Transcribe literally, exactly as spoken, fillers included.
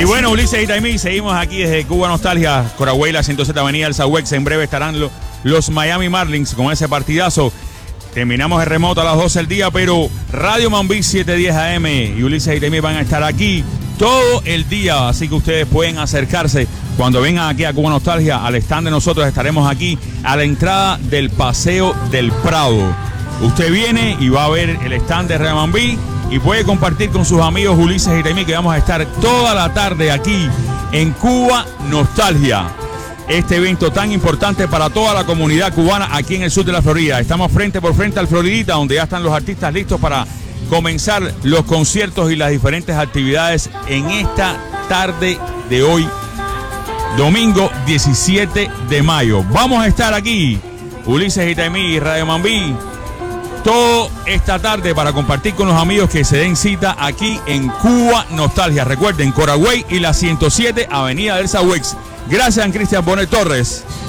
Y bueno, Ulises y Taimí, seguimos aquí desde Cuba Nostalgia, Coragüey, la ciento siete Avenida del Southwest. En breve estarán lo, los Miami Marlins con ese partidazo. Terminamos el remoto a las doce del día, pero Radio Mambí setecientos diez A M y Ulises y Taimí van a estar aquí todo el día, así que ustedes pueden acercarse cuando vengan aquí a Cuba Nostalgia al stand de nosotros. Estaremos aquí a la entrada del Paseo del Prado. Usted viene y va a ver el stand de Radio Mambí y puede compartir con sus amigos Ulises y Taimí, que vamos a estar toda la tarde aquí en Cuba Nostalgia. Este evento tan importante para toda la comunidad cubana aquí en el sur de la Florida. Estamos frente por frente al Floridita, donde ya están los artistas listos para comenzar los conciertos y las diferentes actividades en esta tarde de hoy, domingo diecisiete de mayo. Vamos a estar aquí, Ulises y Taimí y Radio Mambí, toda esta tarde para compartir con los amigos que se den cita aquí en Cuba Nostalgia. Recuerden, Coragüey y la ciento siete Avenida del Southwest. Gracias, Cristian Bonet Torres.